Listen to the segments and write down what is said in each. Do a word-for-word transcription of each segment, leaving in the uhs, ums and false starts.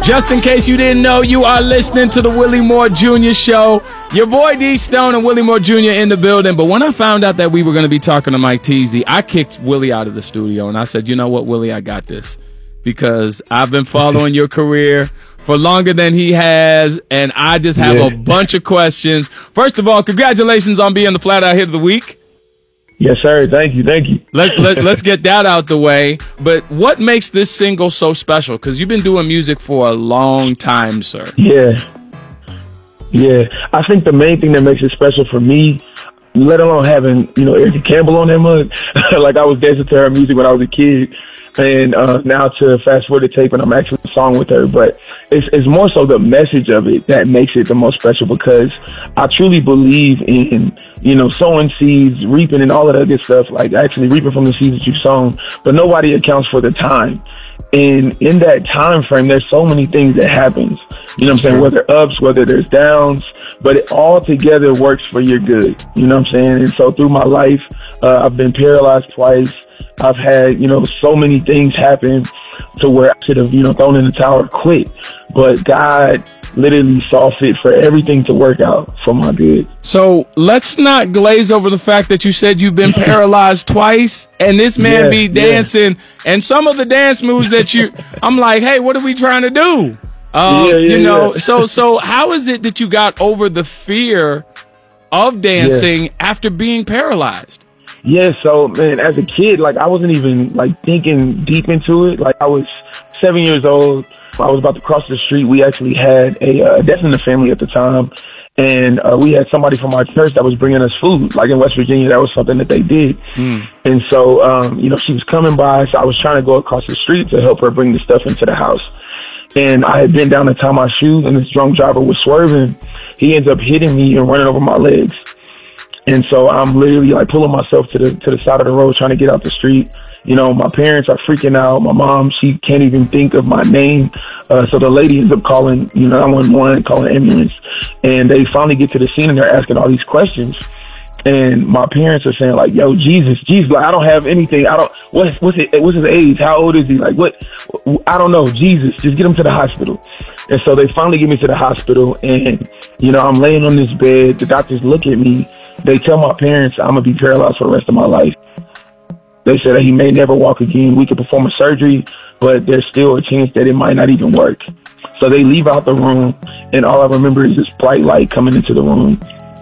Just in case you didn't know, you are listening to the Willie Moore Junior Show. Your boy D Stone and Willie Moore Junior in the building. But when I found out that we were going to be talking to Mike Teezy, I kicked Willie out of the studio and I said, you know what, Willie, I got this. Because I've been following your career for longer than he has, and I just have yeah. a bunch of questions. First of all, congratulations on being the Flat Out Hit of the Week. Yes, sir. Thank you. Thank you. Let's let, let's get that out the way. But what makes this single so special? Because you've been doing music for a long time, sir. Yeah. Yeah. I think the main thing that makes it special for me, let alone having, you know, Erica Campbell on that mug, like I was dancing to her music when I was a kid. And uh, now to fast forward the tape and I'm actually a song with her. But it's, it's more so the message of it that makes it the most special, because I truly believe in, you know, sowing seeds, reaping and all of that good stuff, like actually reaping from the seeds that you've sown. But nobody accounts for the time. And in that time frame, there's so many things that happens. You know what I'm saying? Whether ups, whether there's downs, but it all together works for your good. You know what I'm saying? And so through my life, uh, I've been paralyzed twice. I've had, you know, so many things happen to where I should have, you know, thrown in the towel, quit. But God literally saw fit for everything to work out for my good. So let's not glaze over the fact that you said you've been paralyzed twice, and this man yeah, be dancing, yeah. and some of the dance moves that you, I'm like, hey, what are we trying to do? Um, yeah, yeah, you know, yeah. so so how is it that you got over the fear of dancing yeah. after being paralyzed? Yeah, so, man, as a kid, like, I wasn't even, like, thinking deep into it. Like, I was seven years old. I was about to cross the street. We actually had a uh, death in the family at the time. And uh, we had somebody from our church that was bringing us food. Like, in West Virginia, that was something that they did. Mm. And so, um, you know, she was coming by. So I was trying to go across the street to help her bring the stuff into the house. And I had been down to tie my shoes, and this drunk driver was swerving. He ends up hitting me and running over my legs. And so I'm literally like pulling myself to the to the side of the road trying to get out the street. You know, my parents are freaking out. My mom, she can't even think of my name. Uh, so the lady ends up calling, you know, nine one one, calling ambulance. And they finally get to the scene and they're asking all these questions. And my parents are saying like, yo, Jesus, Jesus, like, I don't have anything. I don't, what's, what's it, what's his age? How old is he? Like, what? I don't know. Jesus, just get him to the hospital. And so they finally get me to the hospital, and, you know, I'm laying on this bed. The doctors look at me. They tell my parents I'm going to be paralyzed for the rest of my life. They said that he may never walk again. We could perform a surgery, but there's still a chance that it might not even work. So they leave out the room, and all I remember is this bright light coming into the room.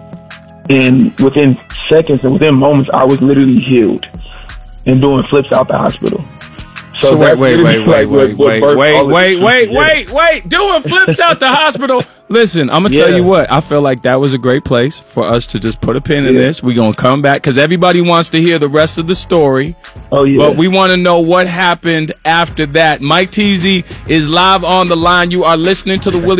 And within seconds and within moments, I was literally healed and doing flips out the hospital. So, so wait, wait, wait, wait, like wait, what, wait, what wait, wait, wait, together. wait, wait, doing flips out the hospital. Listen, I'm going to yeah. tell you what, I feel like that was a great place for us to just put a pin in yeah. this. We're going to come back because everybody wants to hear the rest of the story. Oh, yeah. But we want to know what happened after that. Mike Teezy is live on the line. You are listening to the Willie